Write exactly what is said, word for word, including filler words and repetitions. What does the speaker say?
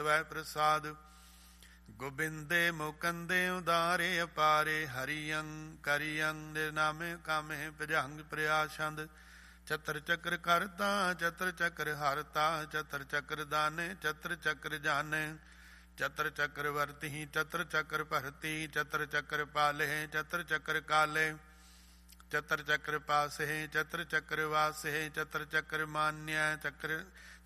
ਦੇਵੈ ਪ੍ਰਸਾਦ। ਗੋਬਿੰਦੇ ਮੁਕੰਦੇ ਉਦਾਰੇ ਅਪਾਰੇ, ਹਰੀਅੰ ਕਰੀਅੰ ਨਿਰਨਾਮੇ ਕਾਮੇ ਭਜੰਗ ਪ੍ਰਿਆਛੰਦ। ਚਤਰ ਚੱਕਰ ਕਰਤਾ ਚਤਰ ਚੱਕਰ ਹਰਤਾ, ਚਤਰ ਚੱਕਰ ਦਾਨੇ ਚਤਰ ਚੱਕਰ ਜਾਨੇ। ਚਤਰ ਚੱਕਰ ਵਰਤੀ ਚਤਰ ਚੱਕਰ ਭਰਤੀ, ਚਤਰ ਚੱਕਰ ਪਾਲੇ ਚਤਰ ਚੱਕਰ ਕਾਲੇ। ਚਤਰ ਚੱਕਰ ਪਾਸੇ ਚਤਰ ਚੱਕਰ ਵਾਸੇ, ਚਤਰ ਚੱਕਰ ਮਾਨਿਆ ਚੱਕਰ